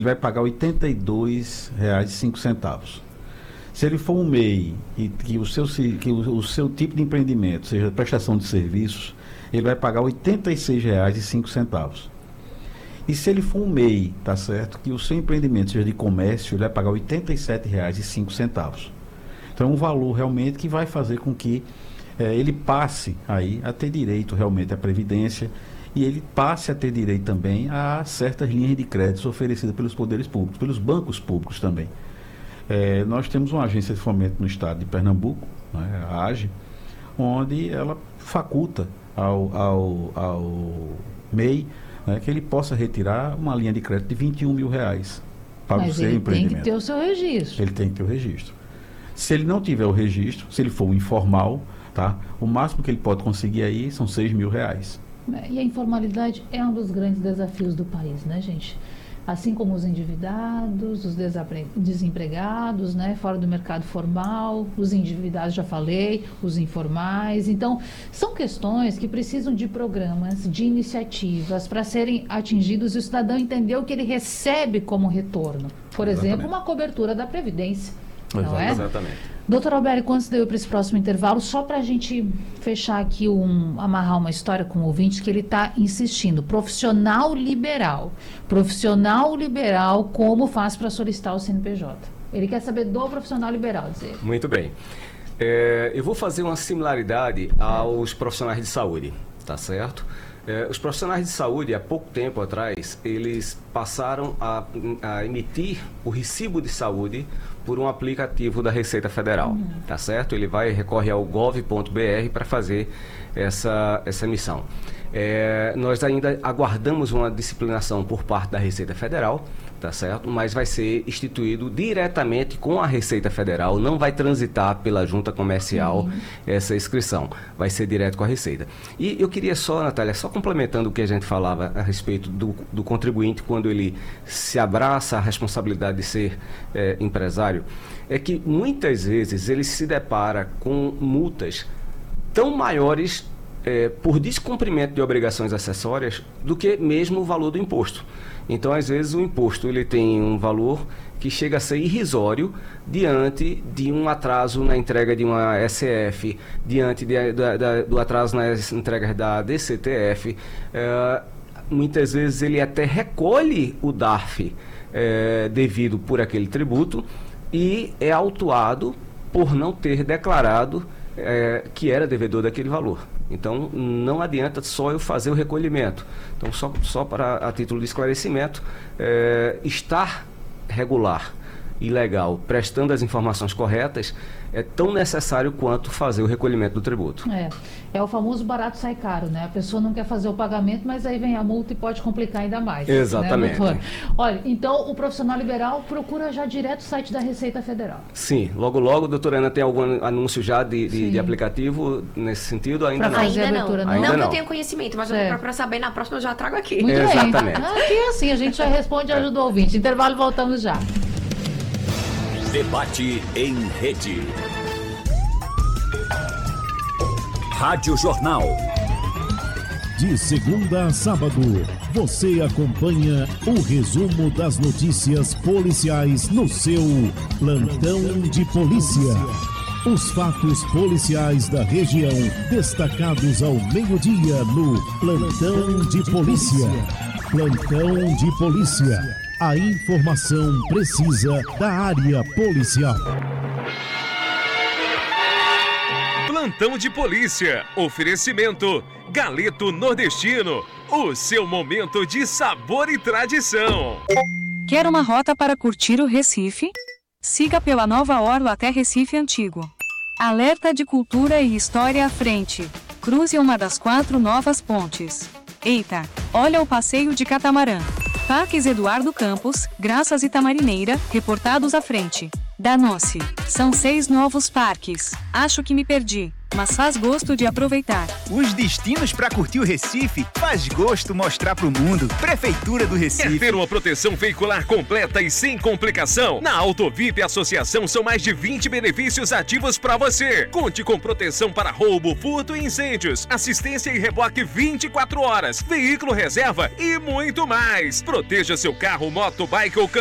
vai pagar R$ 82,05. Se ele for um MEI e que o seu tipo de empreendimento seja prestação de serviços, ele vai pagar R$ 86,05. E se ele for um MEI, tá certo, que o seu empreendimento seja de comércio, ele vai pagar R$ 87,05. Então é um valor realmente que vai fazer com que ele passe aí a ter direito realmente à previdência e ele passe a ter direito também a certas linhas de créditos oferecidas pelos poderes públicos, pelos bancos públicos também. Nós temos uma agência de fomento no estado de Pernambuco, né, a AGE, onde ela faculta ao MEI, né, que ele possa retirar uma linha de crédito de R$ 21 mil para o seu empreendimento. Mas ele tem que ter o seu registro. Ele tem que ter o registro. Se ele não tiver o registro, se ele for um informal, tá, o máximo que ele pode conseguir aí são R$ 6 mil. E a informalidade é um dos grandes desafios do país, né, gente? Assim como os endividados, os desempregados, né, fora do mercado formal, os endividados, já falei, os informais. Então, são questões que precisam de programas, de iniciativas para serem atingidos e o cidadão entender o que ele recebe como retorno. Por exemplo, uma cobertura da Previdência. Não é? Exatamente. Doutor Albério, quanto deu para esse próximo intervalo, só para a gente fechar aqui, amarrar uma história com o ouvinte que ele está insistindo. Profissional liberal, como faz para solicitar o CNPJ? Ele quer saber do profissional liberal, dizer. Muito bem. Eu vou fazer uma similaridade aos profissionais de saúde, tá certo? Os profissionais de saúde, há pouco tempo atrás, eles passaram a emitir o recibo de saúde por um aplicativo da Receita Federal, tá certo? Ele recorre ao gov.br para fazer essa emissão. Nós ainda aguardamos uma disciplinação por parte da Receita Federal, tá certo? Mas vai ser instituído diretamente com a Receita Federal, não vai transitar pela junta comercial essa inscrição, vai ser direto com a Receita. E eu queria só, Natália, só complementando o que a gente falava a respeito do contribuinte quando ele se abraça a responsabilidade de ser empresário, é que muitas vezes ele se depara com multas tão maiores por descumprimento de obrigações acessórias do que mesmo o valor do imposto. Então, às vezes, o imposto ele tem um valor que chega a ser irrisório diante de um atraso na entrega de uma SF, diante do atraso nas entregas da DCTF. Muitas vezes ele até recolhe o DARF devido por aquele tributo e é autuado por não ter declarado que era devedor daquele valor. Então, não adianta só eu fazer o recolhimento. Então, só a título de esclarecimento, estar regular e legal, prestando as informações corretas, é tão necessário quanto fazer o recolhimento do tributo. É o famoso barato sai caro, né? A pessoa não quer fazer o pagamento, mas aí vem a multa e pode complicar ainda mais. Exatamente. Né, olha, então o profissional liberal procura já direto o site da Receita Federal. Sim, logo, doutora Ana, tem algum anúncio já de aplicativo nesse sentido? Ainda não. Ainda não. Não que eu tenha conhecimento, mas para saber na próxima eu já trago aqui. Muito Exatamente. bem. Aqui é assim, a gente já responde e ajuda o ouvinte. Intervalo, voltamos já. Debate em rede. Rádio Jornal. De segunda a sábado, você acompanha o resumo das notícias policiais no seu Plantão de Polícia. Os fatos policiais da região destacados ao meio-dia no Plantão de Polícia. Plantão de Polícia. A informação precisa da área policial. Plantão de Polícia. Oferecimento Galeto Nordestino. O seu momento de sabor e tradição. Quer uma rota para curtir o Recife? Siga pela Nova Orla até Recife Antigo. Alerta de cultura e história à frente. Cruze uma das 4 novas pontes. Eita, olha o passeio de catamarã. Parques Eduardo Campos, Graças e Tamarineira, reportados à frente. Danou-se. São 6 novos parques. Acho que me perdi, mas faz gosto de aproveitar. Os destinos para curtir o Recife faz gosto mostrar pro mundo. Prefeitura do Recife. Quer ter uma proteção veicular completa e sem complicação? Na Autovip Associação são mais de 20 benefícios ativos para você. Conte com proteção para roubo, furto e incêndios, assistência e reboque 24 horas, veículo reserva e muito mais. Proteja seu carro, moto, bike ou